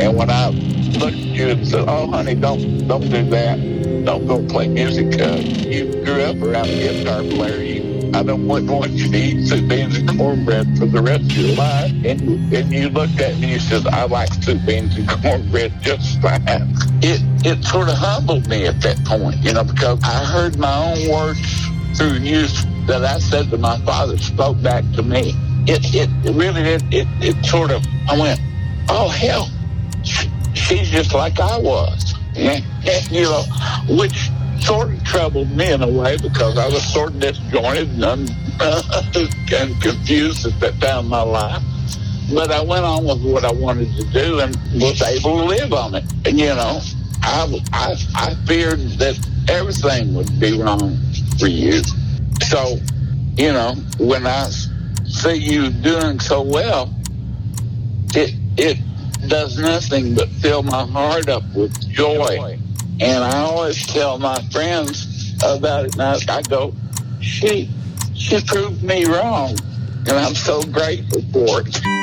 And when I looked at you and said, "Oh, honey, don't do that. Don't go play music. You grew up around a guitar player. I don't want you to eat soup, beans, and cornbread for the rest of your life." And you looked at me and you said, "I like soup, beans, and cornbread just fine." It sort of humbled me at that point, because I heard my own words through you that I said to my father spoke back to me. It really did. It sort of, I went, "Oh, hell, she's just like I was." Which sort of troubled me in a way because I was sort of disjointed and confused at that time in my life. But I went on with what I wanted to do and was able to live on it. And, I feared that everything would be wrong for you. So, when I see you doing so well, it does nothing but fill my heart up with joy. And I always tell my friends about it, and I go, she proved me wrong, and I'm so grateful for it.